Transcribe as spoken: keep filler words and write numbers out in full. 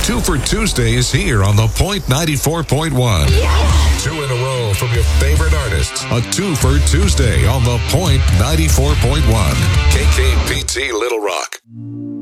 Two for Tuesday is here on The Point ninety-four point one. Two in a row from your favorite artists. A two for Tuesday on The Point ninety-four point one. K K P T Little Rock.